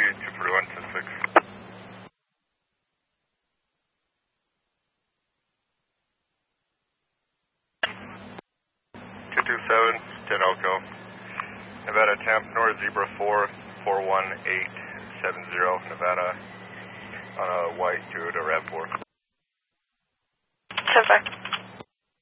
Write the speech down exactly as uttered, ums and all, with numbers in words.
two forty-one, ten six. two two seven, ten Elko. Nevada Temp, North Zebra four, four one eight seven zero, Nevada, on a white Toyota RAV four. ten five.